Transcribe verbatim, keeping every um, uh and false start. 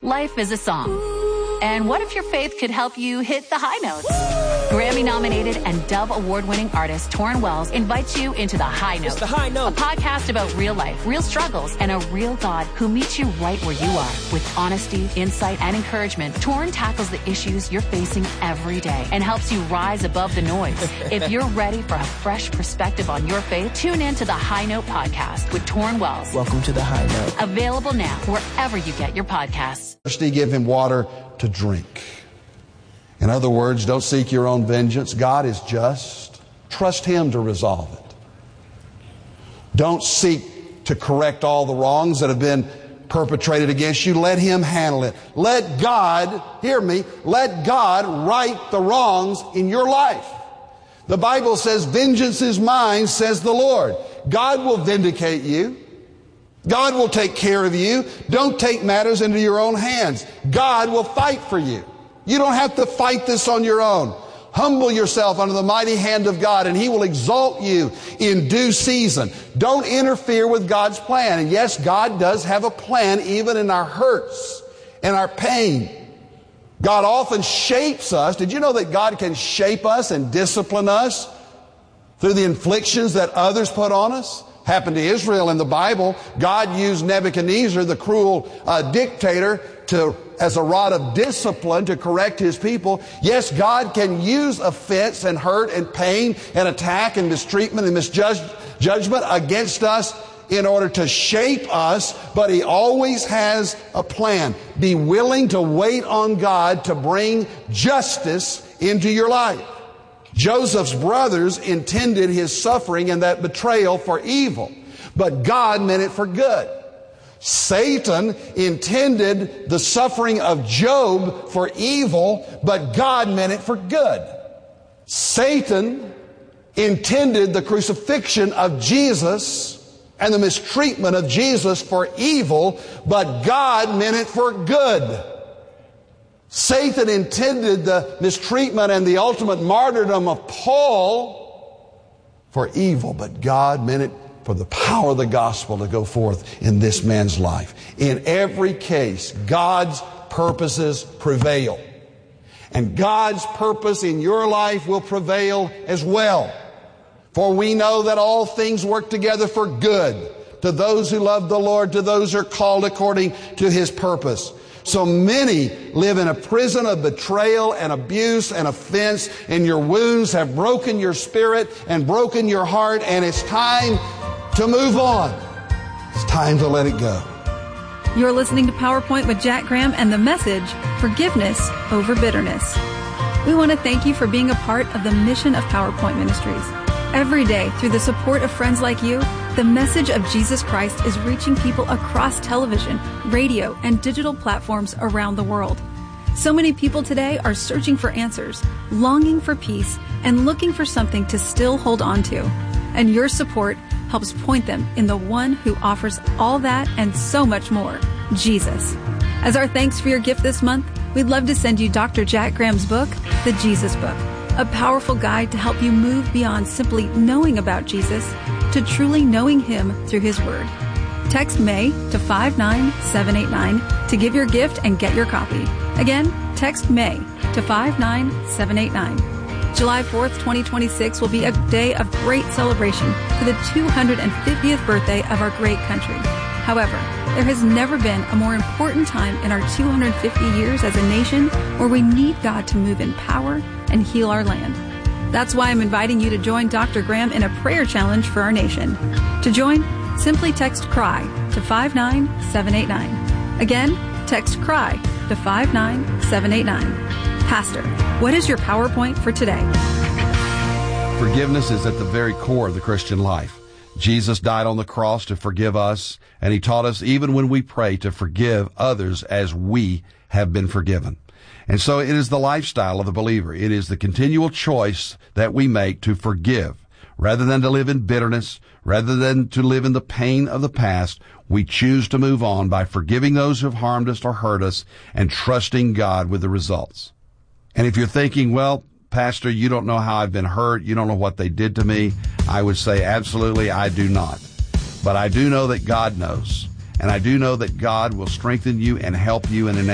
Life is a song. And what if your faith could help you hit the high notes? Grammy-nominated and Dove Award-winning artist Torrin Wells invites you into The High Note. It's The High Note. A podcast about real life, real struggles, and a real God who meets you right where you are. With honesty, insight, and encouragement, Torrin tackles the issues you're facing every day and helps you rise above the noise. If you're ready for a fresh perspective on your faith, tune in to The High Note podcast with Torrin Wells. Welcome to The High Note. Available now wherever you get your podcasts. Thirsty, give him water to drink. In other words, don't seek your own vengeance. God is just. Trust him to resolve it. Don't seek to correct all the wrongs that have been perpetrated against you. Let him handle it. Let God, hear me, let God right the wrongs in your life. The Bible says, vengeance is mine, says the Lord. God will vindicate you. God will take care of you. Don't take matters into your own hands. God will fight for you. You don't have to fight this on your own. Humble yourself under the mighty hand of God, and he will exalt you in due season. Don't interfere with God's plan. And yes, God does have a plan even in our hurts and our pain. God often shapes us. Did you know that God can shape us and discipline us through the inflictions that others put on us? Happened to Israel in the Bible. God used Nebuchadnezzar, the cruel uh, dictator, to as a rod of discipline to correct his people. Yes, God can use offense and hurt and pain and attack and mistreatment and misjudgment against us in order to shape us, but he always has a plan. Be willing to wait on God to bring justice into your life. Joseph's brothers intended his suffering and that betrayal for evil, but God meant it for good. Satan intended the suffering of Job for evil, but God meant it for good. Satan intended the crucifixion of Jesus and the mistreatment of Jesus for evil, but God meant it for good. Satan intended the mistreatment and the ultimate martyrdom of Paul for evil, but God meant it for the power of the gospel to go forth in this man's life. In every case, God's purposes prevail. And God's purpose in your life will prevail as well. For we know that all things work together for good to those who love the Lord, to those who are called according to his purpose. So many live in a prison of betrayal and abuse and offense, and your wounds have broken your spirit and broken your heart, and it's time to move on. It's time to let it go. You're listening to PowerPoint with Jack Graham and the message, Forgiveness Over Bitterness. We want to thank you for being a part of the mission of PowerPoint Ministries. Every day, through the support of friends like you, the message of Jesus Christ is reaching people across television, radio, and digital platforms around the world. So many people today are searching for answers, longing for peace, and looking for something to still hold on to. And your support helps point them in the one who offers all that and so much more, Jesus. As our thanks for your gift this month, we'd love to send you Doctor Jack Graham's book, The Jesus Book, a powerful guide to help you move beyond simply knowing about Jesus to truly knowing him through his word. Text May to five nine seven eight nine to give your gift and get your copy. Again, text May to five nine seven eight nine. July fourth, twenty twenty-six will be a day of great celebration for the two hundred fiftieth birthday of our great country. However, there has never been a more important time in our two hundred fifty years as a nation where we need God to move in power and heal our land. That's why I'm inviting you to join Doctor Graham in a prayer challenge for our nation. To join, simply text CRY to five nine seven eight nine. Again, text CRY to five nine seven eight nine. Pastor, what is your PowerPoint for today? Forgiveness is at the very core of the Christian life. Jesus died on the cross to forgive us, and he taught us even when we pray to forgive others as we have been forgiven. And so it is the lifestyle of the believer. It is the continual choice that we make to forgive. Rather than to live in bitterness, rather than to live in the pain of the past, we choose to move on by forgiving those who have harmed us or hurt us and trusting God with the results. And if you're thinking, well, Pastor, you don't know how I've been hurt, you don't know what they did to me, I would say absolutely I do not. But I do know that God knows. And I do know that God will strengthen you and help you and enable